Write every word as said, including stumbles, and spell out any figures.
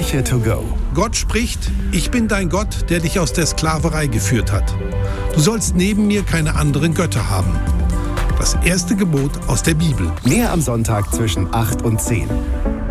Kirche to go. Gott spricht: Ich bin dein Gott, der dich aus der Sklaverei geführt hat. Du sollst neben mir keine anderen Götter haben. Das erste Gebot aus der Bibel. Mehr am Sonntag zwischen acht und zehn.